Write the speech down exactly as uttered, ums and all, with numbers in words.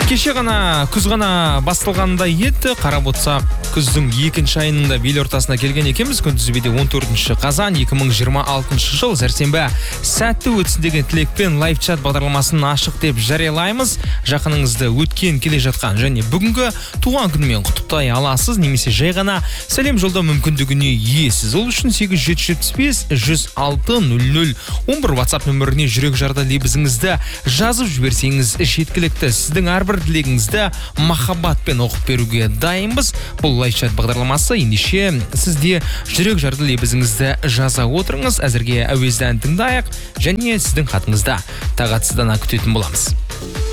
Кеше ғана күз ғана басталғандай еді, қарап отырсақ күздің екінші айында бел ортасына келген екенбіз. Күнтізбеде он төртінші қазан екі мың жиырма алтыншы жыл сәрсенбі сәтті өтсін деген тілекпен лайв-чат бағдарламасын ашық деп жариялаймыз. Жақыныңызды өткен келе жатқан және бүгінгі туған күнімен құттықтай аласыз, немесе жай ғана сәлем жолдау мүмкіндігіне иесіз. Ол үшін сегіз жүз жетпіс бес жүз алты нөл нөл он бір WhatsApp нөміріне жүрек жарды лебізіңізді жазып жіберсеңіз жеткілікті. Сіздің әрбір тілегіңізді махаббатпен оқып беруге дайынбыз. Бұл лайв-чат бағдарламасы, ендеше сізде жүрек жарды лебізіңізді жаза отырыңыз. Әзірге әуезден тыңдайық және сіздің хатыңызда тағатсыздана күтетін боламыз.